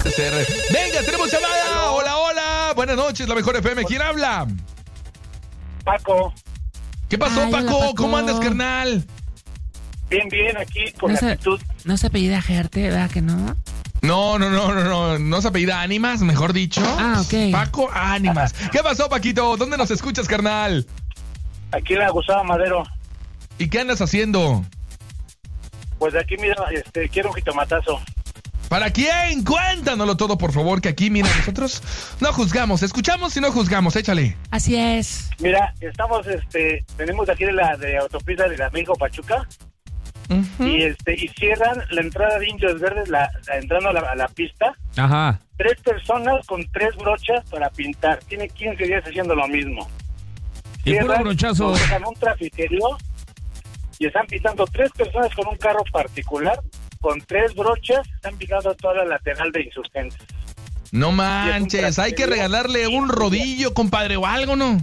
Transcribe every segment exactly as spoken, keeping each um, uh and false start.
ser. Venga, tenemos llamada. Hola, hola. Buenas noches, la mejor F M. ¿Quién habla? Paco. ¿Qué pasó, Ay, Paco? hola, Paco. ¿Cómo andas, carnal? Bien, bien, aquí con No la se, actitud. no se apellida Gerte, ¿verdad que no? No, no, no, no, no. No se apellida Ánimas, mejor dicho. Ah, ok. Paco Ánimas. ¿Qué pasó, Paquito? ¿Dónde nos escuchas, carnal? Aquí en la Gustavo Madero. ¿Y qué andas haciendo? Pues de aquí, mira, este, quiero un jitomatazo. ¿Para quién? Cuéntanoslo todo, por favor, que aquí, mira, nosotros no juzgamos, escuchamos y no juzgamos, échale. Así es. Mira, estamos, este, venimos de aquí de la de autopista de la México Pachuca. Uh-huh. Y este, y cierran la entrada de Indios Verdes, la, la entrando a la, a la pista. Ajá. Tres personas con tres brochas para pintar. Tiene quince días haciendo lo mismo. Y puro Cierran, brochazo. dejan un trafiquerío y están pintando tres personas con un carro particular. Con tres brochas están pintando toda la lateral de Insurgentes. No manches, hay que regalarle un rodillo, compadre, o algo, ¿no?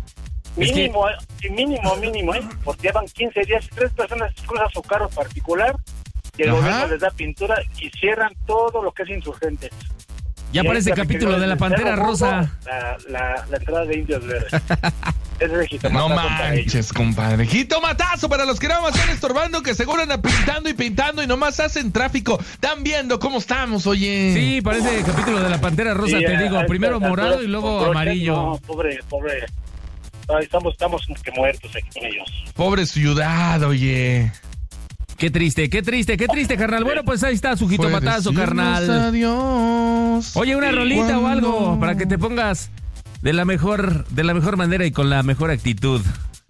Es que- Mínimo, eh, mínimo, mínimo, ¿eh? Porque llevan quince días y tres personas cruzan su carro particular y el Ajá. gobierno les da pintura y cierran todo lo que es Insurgentes. Ya Y parece ahí capítulo trafiquerío de la desde Pantera Cerro Rosa. Gordo, La, la, la entrada de Indios Verdes. Ese es el No jitomatazo para ellos. manches, compadre. Jitomatazo para los que nada más están estorbando, que seguro andan pintando y pintando y nomás hacen tráfico. Están viendo cómo estamos, oye. Sí, parece capítulo de la Pantera Rosa, Sí, te a- digo. a Primero estas morado alturas, y luego con brochas, amarillo. No, pobre, pobre. Ay, estamos, estamos como que muertos aquí con ellos. Pobre ciudad, oye. Qué triste, qué triste, qué triste, carnal. Bueno, pues ahí está su jitomatazo, Fue carnal. decirnos adiós. Oye, una Sí. rolita o algo ¿Cuándo? para que te pongas de la mejor, de la mejor manera y con la mejor actitud.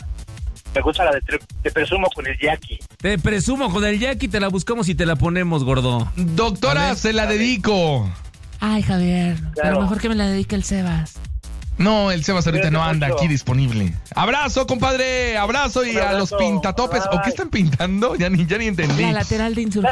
Me gusta la de Te, te presumo con el Jackie. Te presumo con el Jackie, te la buscamos y te la ponemos, gordo. Doctora, se la dedico. Ay, Javier, Claro. pero mejor que me la dedique el Sebas. No, el Sebas ahorita no anda mucho. aquí disponible. Abrazo, compadre, abrazo y Un a los abrazo. pintatopes. ¿O qué Bye. están pintando? Ya ni, ya ni entendí. La lateral de Insurgentes.